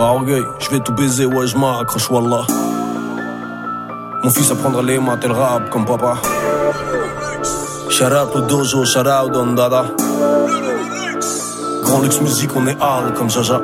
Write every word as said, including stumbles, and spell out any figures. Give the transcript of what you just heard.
orgueil, je vais tout baiser, ouais, je m'accroche, wallah. Mon fils apprendra les maths et le rap comme papa. Shout out au dojo, shout out Don Dada. Grand luxe musique, on est hard comme Jaja.